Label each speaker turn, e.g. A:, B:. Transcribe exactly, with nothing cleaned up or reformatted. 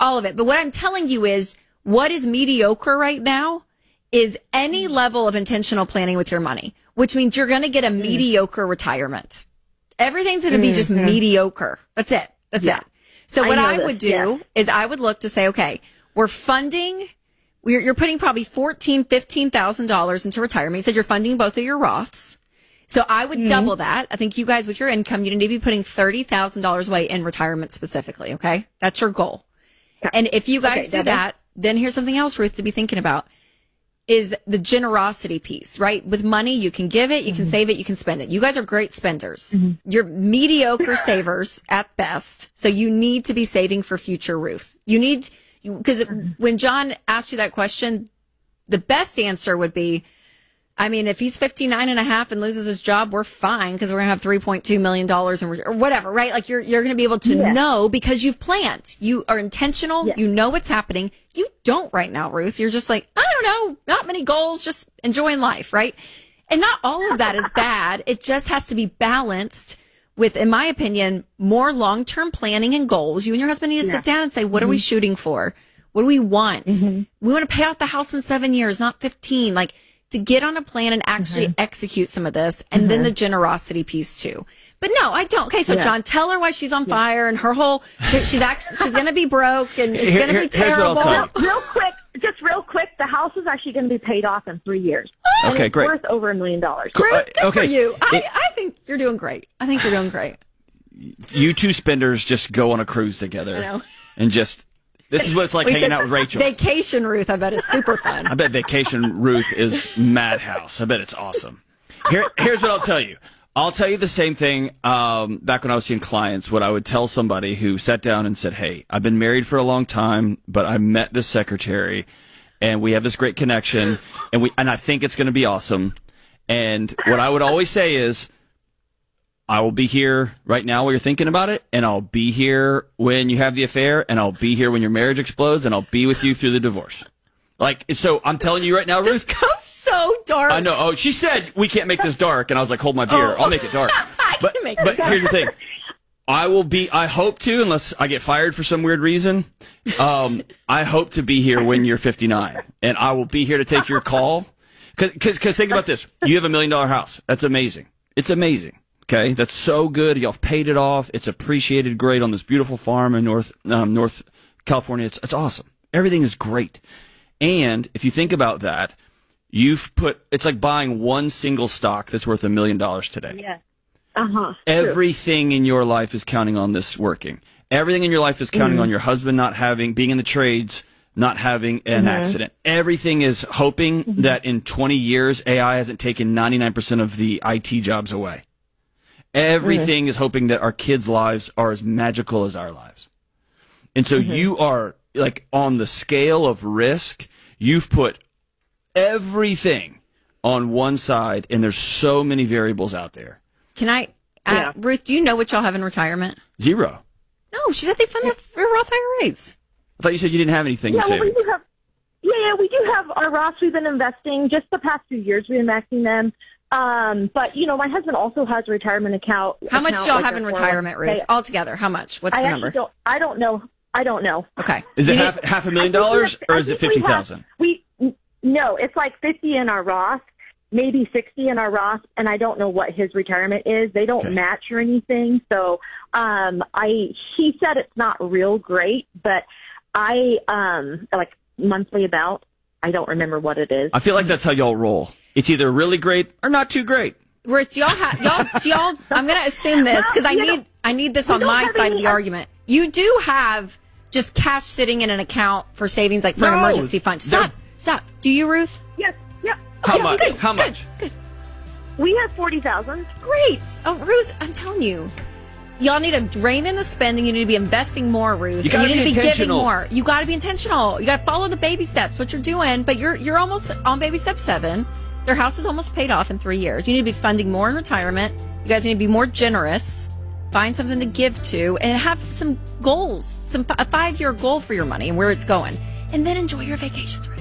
A: all of it. But what I'm telling you is what is mediocre right now is any level of intentional planning with your money, which means you're going to get a mm. mediocre retirement. Everything's going to be mm-hmm. just mediocre. That's it. That's yeah. it. So what I, I would do yeah. is I would look to say, okay, we're funding, we're, you're putting probably fourteen thousand dollars, fifteen thousand dollars into retirement. You said you're funding both of your Roths. So I would mm-hmm. double that. I think you guys with your income, you need to be putting thirty thousand dollars away in retirement specifically. Okay. That's your goal. Yeah. And if you guys okay, do that, then here's something else, Ruth, to be thinking about is the generosity piece, right? With money, you can give it, you mm-hmm. can save it, you can spend it. You guys are great spenders. Mm-hmm. You're mediocre savers at best. So you need to be saving for future Ruth. You need, because mm-hmm. when John asked you that question, the best answer would be, I mean, if he's fifty-nine and a half and loses his job, we're fine because we're going to have three point two million dollars in, or whatever, right? Like you're, you're going to be able to yes. know because you've planned. You are intentional. Yes. You know what's happening. You don't right now, Ruth. You're just like, I don't know, not many goals, just enjoying life, right? And not all of that is bad. It just has to be balanced with, in my opinion, more long-term planning and goals. You and your husband need to yeah. sit down and say, what mm-hmm. are we shooting for? What do we want? Mm-hmm. We want to pay off the house in seven years, not fifteen. Like, to get on a plan and actually mm-hmm. execute some of this, and mm-hmm. then the generosity piece too. But no, I don't. Okay, so yeah. John, tell her why she's on yeah. fire and her whole, she's actually, she's going to be broke and it's going to be terrible.
B: Real, real quick, just real quick, the house is actually going to be paid off in three years.
A: Oh,
B: and
C: okay,
B: it's
C: great.
B: worth over a million dollars.
A: Ruth, good
C: uh, okay.
A: for you. I,
C: it,
A: I think you're doing great. I think you're doing great.
C: You two spenders just go on a cruise together.
A: I know.
C: And just, this is what it's like
A: we
C: hanging
A: should,
C: out with Rachel.
A: Vacation Ruth, I bet is super fun.
C: I bet Vacation Ruth is madhouse. I bet it's awesome. Here, here's what I'll tell you. I'll tell you the same thing um, back when I was seeing clients, what I would tell somebody who sat down and said, hey, I've been married for a long time, but I met this secretary, and we have this great connection, and we and I think it's going to be awesome. And what I would always say is, I will be here right now while you're thinking about it, and I'll be here when you have the affair, and I'll be here when your marriage explodes, and I'll be with you through the divorce. Like, so I'm telling you right now, Ruth.
A: This goes so dark.
C: I know. Oh, she said we can't make this dark, and I was like, hold my beer.
A: Oh.
C: I'll make it dark. But,
A: make
C: but here's the thing. I will be, I hope to, unless I get fired for some weird reason, um, I hope to be here when you're fifty-nine, and I will be here to take your call. Because think about this. You have a million dollar house. That's amazing. It's amazing. Okay, that's so good. Y'all paid it off. It's appreciated great on this beautiful farm in North um, North California. It's it's awesome. Everything is great. And if you think about that, you've put it's like buying one single stock that's worth a million dollars today.
B: Yeah. Uh huh.
C: Everything in your life is counting on this working. Everything in your life is counting mm-hmm. on your husband not having being in the trades, not having an mm-hmm. accident. Everything is hoping mm-hmm. that in twenty years A I hasn't taken ninety-nine percent of the I T jobs away. Everything mm-hmm. is hoping that our kids' lives are as magical as our lives. And so mm-hmm. you are, like, on the scale of risk, you've put everything on one side, and there's so many variables out there.
A: Can I, uh, yeah. Ruth, do you know what y'all have in retirement?
C: Zero.
A: No, she said they fund their Roth I R As.
C: I thought you said you didn't have anything
B: yeah,
C: to
B: well,
C: save.
B: We do have, yeah, yeah, we do have our Roths. We've been investing just the past few years. We've been maxing them. Um, but, you know, my husband also has a retirement account.
A: How much
B: account,
A: do y'all
B: like
A: have in retirement, Ruth?
B: They,
A: Altogether, how much? What's
B: I
A: the number?
B: Don't, I don't know. I don't know.
A: Okay.
C: Is it half, half a million dollars,
B: have,
C: or is it fifty thousand?
B: We, we no, it's like fifty in our Roth, maybe sixty in our Roth, and I don't know what his retirement is. They don't okay. match or anything. So, um, I he said it's not real great, but I um like monthly about. I don't remember what it is.
C: I feel like that's how y'all roll. It's either really great or not too great.
A: Rich, y'all have y'all, y'all. I'm going to assume this because I need I need this on my side of the argument. You do have just cash sitting in an account for savings, like for
C: no,
A: an emergency fund. Stop, stop. Do you, Ruth?
B: Yes. Yep.
C: How
B: yeah,
C: much?
B: Good,
C: How
B: good,
C: much?
B: Good. We have forty thousand.
A: Great. Oh, Ruth, I'm telling you. Y'all need to rein in the spending. You need to be investing more, Ruth.
C: You, gotta
A: you need
C: be
A: to be giving
C: intentional.
A: more. You got to be intentional. You got to follow the baby steps, what you're doing. But you're you're almost on baby step seven. Their house is almost paid off in three years. You need to be funding more in retirement. You guys need to be more generous. Find something to give to, and have some goals, some a five year goal for your money and where it's going, and then enjoy your vacations.